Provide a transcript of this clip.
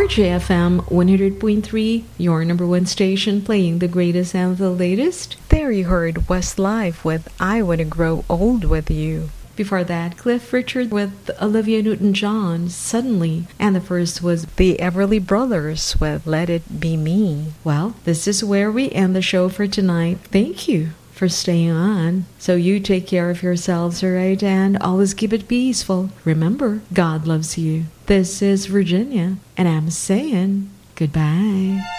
RJFM 100.3, your number one station playing the greatest and the latest. There you heard Westlife with I Wanna Grow Old With You. Before that, Cliff Richard with Olivia Newton-John, Suddenly. And the first was the Everly Brothers with Let It Be Me. Well, this is where we end the show for tonight. Thank you for staying on. So you take care of yourselves, alright? And always keep it peaceful. Remember, God loves you. This is Virginia, and I'm saying goodbye.